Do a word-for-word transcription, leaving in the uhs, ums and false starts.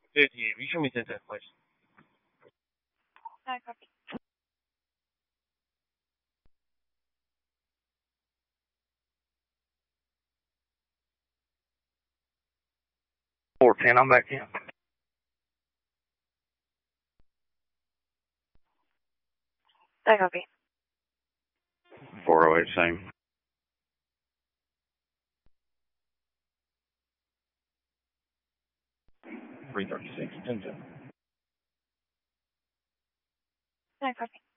thirty, you show me center, please. I copy. four ten, I'm back in. I copy. four oh eight, same. three thirty-six, ten ten. I copy.